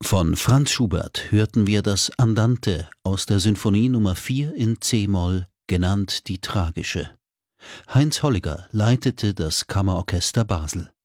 Von Franz Schubert hörten wir das Andante aus der Sinfonie Nr. 4 in c-Moll, genannt die Tragische. Heinz Holliger leitete das Kammerorchester Basel.